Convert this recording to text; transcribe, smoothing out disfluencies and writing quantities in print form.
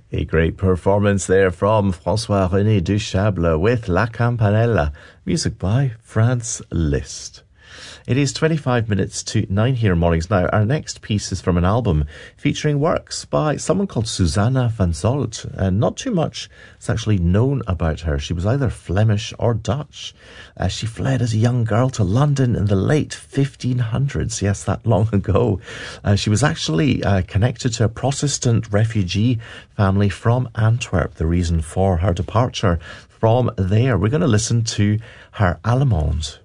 A great performance there from François-René Duchâble with La Campanella, music by Franz Liszt. It is 25 minutes to 9 here in Mornings Now. Our next piece is from an album featuring works by someone called Susanna van Zolt. And not too much is actually known about her. She was either Flemish or Dutch. She fled as a young girl to London in the late 1500s. Yes, that long ago. She was actually connected to a Protestant refugee family from Antwerp. The reason for her departure from there. We're going to listen to her Allemande.